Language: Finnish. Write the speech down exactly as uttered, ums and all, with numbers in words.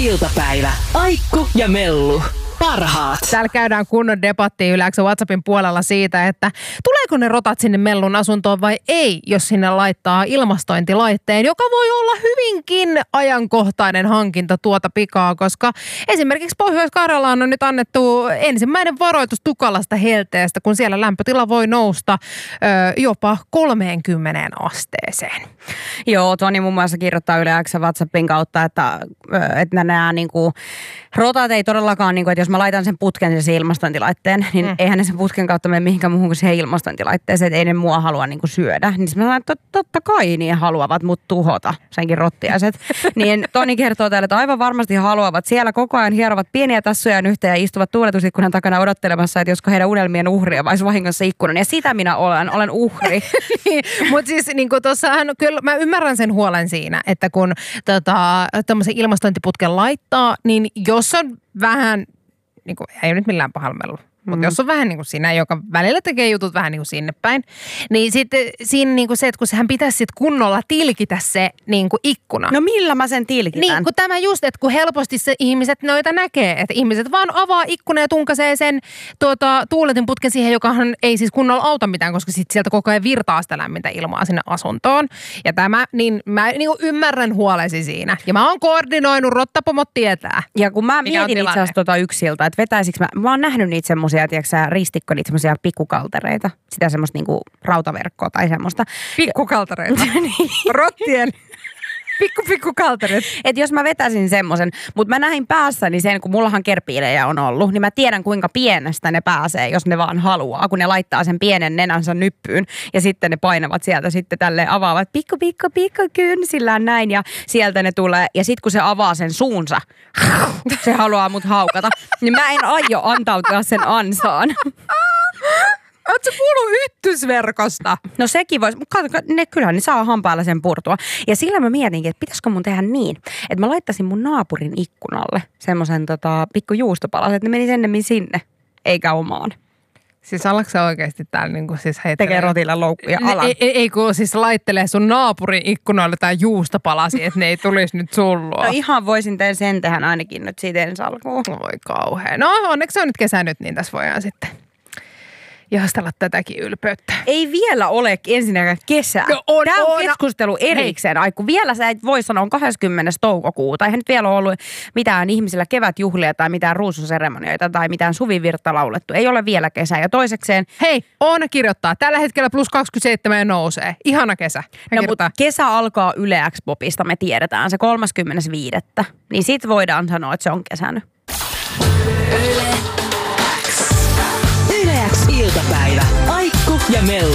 iltapäivä. Aikku ja Mellu. Parhaat. Täällä käydään kunnon debattia Yle X:n WhatsAppin puolella siitä, että tuleeko ne rotat sinne Mellun asuntoon vai ei, jos sinne laittaa ilmastointilaitteen, joka voi olla hyvinkin ajankohtainen hankinta tuota pikaa, koska esimerkiksi Pohjois-Karjalaan on nyt annettu ensimmäinen varoitus tukalasta helteestä, kun siellä lämpötila voi nousta ö, jopa kolmeenkymmeneen asteeseen. Joo, Toni muun muassa kirjoittaa Yle X:n WhatsAppin kautta, että, että nämä niin kuin, rotat ei todellakaan, niin kuin, että jos mä laitan sen putken sen ilmastointilaitteen, niin mm. eihän ne sen putken kautta mene mihinkään muuhun kuin siihen ilmastointilaitteeseen, että ei ne mua halua niin kuin syödä. Niin mä sanon, että totta kai niin haluavat mut tuhota, senkin rottiaiset. Niin Toni kertoo täällä, että aivan varmasti haluavat. Siellä koko ajan hierovat pieniä tassujaan yhteen ja istuvat tuuletusikkunan takana odottelemassa, että josko heidän unelmien uhria vai vahingossa ikkunan. Ja sitä minä olen, olen uhri. Mutta siis niin kuin tuossahan, kyllä mä ymmärrän sen huolen siinä, että kun tota, tämmöisen ilmastointiputken laittaa, niin jos on vähän, niin kuin, ei nyt millään pahalla, mutta mm. jos on vähän niin kuin sinä, joka välillä tekee jutut vähän niin kuin sinne päin, niin sitten siinä niin kuin se, että kun sehän pitäisi sitten kunnolla tilkitä se niin kuin ikkuna. No millä mä sen tilkitän? Niin, kun tämä just, että kun helposti se ihmiset noita näkee, että ihmiset vaan avaa ikkuna ja tunkasee sen tuota, tuuletinputken siihen, jokahan ei siis kunnolla auta mitään, koska sitten sieltä koko ajan virtaa sitä lämmintä ilmaa sinne asuntoon. Ja tämä, niin mä niin kuin ymmärrän huolesi siinä. Ja mä oon koordinoinut, rottapomot tietää. Ja kun mä mietin itse asiassa tuota yksiltä, että vetäisikö mä, mä oon nähnyt niitä semmoisia, tiedätkö ristikko, niitä semmoisia pikkukaltereita. Sitä semmoista niinku rautaverkkoa tai semmoista. Pikkukaltereita. Niin. Rottien pikku pikkukaltereet. Että jos mä vetäisin semmoisen, mutta mä näin päässäni sen, kun mullahan kerpiilejä on ollut, niin mä tiedän kuinka pienestä ne pääsee, jos ne vaan haluaa, kun ne laittaa sen pienen nenänsä nyppyyn ja sitten ne painavat sieltä sitten tälleen avaavat pikku pikku pikku kynsillään näin ja sieltä ne tulee ja sitten kun se avaa sen suunsa, se haluaa mut haukata, niin mä en aio antautua sen ansaan. Ootko kuullut yttysverkosta? No sekin voisi, mutta ne kyllähän ne saa hampailla sen purtua. Ja sillä mä mietinkin, että pitäisikö mun tehdä niin, että mä laittaisin mun naapurin ikkunalle semmoisen tota, pikku juustopalasen, että ne menisi ennemmin sinne, eikä omaan. Siis alatko sä oikeasti täällä niin kuin siis heittelee? Tekee rotilla loukkuja alan. Ei, ei, ei kun siis laittelee sun naapurin ikkunoille tai juustopalasi, että ne ei tulisi nyt sullua. No ihan voisin tehdä sen tehdä ainakin nyt siitä ensi alkuun. Voi kauhea. No onneksi on nyt kesä nyt, niin tässä voidaan sitten ihastella tätäkin ylpeyttä. Ei vielä ole ensinnäkään kesää. No on, Tämä on on. keskustelu erikseen. Ai, kun vielä sä et voi sanoa kahdeskymmenes toukokuuta. Eihän nyt vielä ole ollut mitään ihmisillä kevätjuhlia tai mitään ruususeremonioita tai mitään suvivirta laulettu. Ei ole vielä kesää. Ja toisekseen... Hei, Oona kirjoittaa. Tällä hetkellä plus kaksikymmentäseitsemän ja nousee. Ihana kesä. No, mutta kesä alkaa Yle X-popista, me tiedetään. Se kolmaskymmenes viidettä. Niin sit voidaan sanoa, että se on kesänyt. Yle X iltapäivä. Aikku ja Mellu.